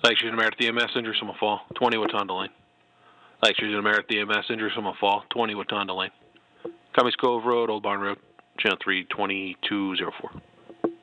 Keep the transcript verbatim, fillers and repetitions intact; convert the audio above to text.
Thanks, using Merit the E M S, Injure Summer Fall, twenty Watanda Lane. Thanks, using Merit the E M S, Injure Summer Fall, twenty Watanda Lane. Cummings Cove Road, Old Barn Road, channel three twenty-two oh four.